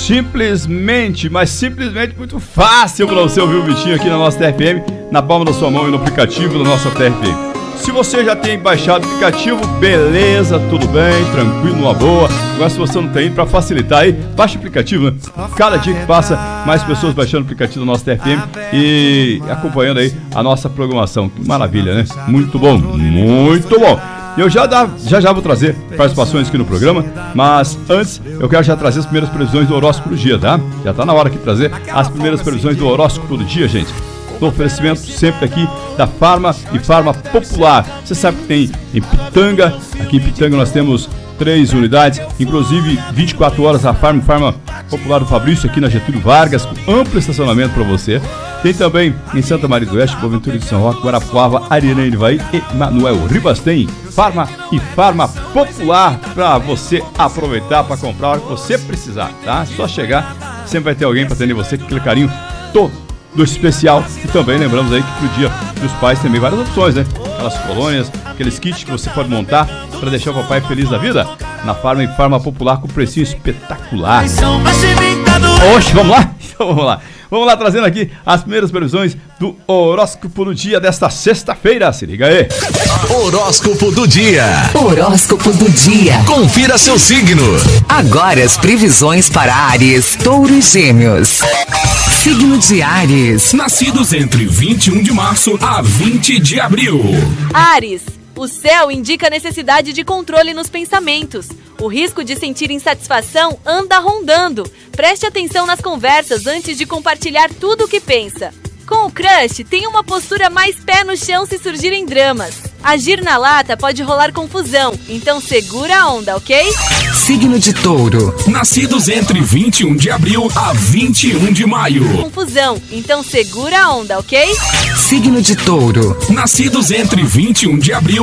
simplesmente, mas simplesmente muito fácil para você ouvir o Vitinho aqui na nossa TFM, na palma da sua mão e no aplicativo da nossa TFM. Se você já tem baixado o aplicativo, beleza, tudo bem, tranquilo, uma boa. Agora se você não tem, para facilitar aí, baixa o aplicativo, né? Cada dia que passa, mais pessoas baixando o aplicativo do nosso TFM e acompanhando aí a nossa programação. Que maravilha, né? Muito bom, muito bom. Eu já vou trazer participações aqui no programa, mas antes eu quero já trazer as primeiras previsões do horóscopo do dia, tá? Já tá na hora de trazer as primeiras previsões do horóscopo do dia, gente. No oferecimento sempre aqui da Farma e Farma Popular. Você sabe que tem em Pitanga, aqui em Pitanga nós temos 3 unidades, inclusive 24 horas a Farma Popular do Fabrício aqui na Getúlio Vargas, com amplo estacionamento para você. Tem também em Santa Maria do Oeste, Boaventura de São Roque, Guarapuava, Ariana Irivaí e Manuel Ribas. Tem Farma e Farma Popular para você aproveitar para comprar a hora que você precisar, tá? Só chegar, sempre vai ter alguém para atender você com aquele carinho todo do especial. E também lembramos aí que pro Dia dos Pais tem várias opções, né? Aquelas colônias, aqueles kits que você pode montar para deixar o papai feliz da vida na Farma e Farma Popular com precinho espetacular. Oxe, vamos lá? Então vamos lá. Vamos lá trazendo aqui as primeiras previsões do horóscopo do dia desta sexta-feira. Se liga aí. Horóscopo do dia. Horóscopo do dia. Confira seu signo. Agora as previsões para Áries, Touro e Gêmeos. Signo de Áries. Nascidos entre 21 de março a 20 de abril. Áries, o céu indica a necessidade de controle nos pensamentos. O risco de sentir insatisfação anda rondando. Preste atenção nas conversas antes de compartilhar tudo o que pensa. Com o crush, tenha uma postura mais pé no chão se surgirem dramas. Agir na lata pode rolar confusão, então segura a onda, ok? Signo de Touro. Nascidos entre 21 de abril a 21 de maio. Confusão, então segura a onda, ok? Signo de Touro. Nascidos entre 21 de abril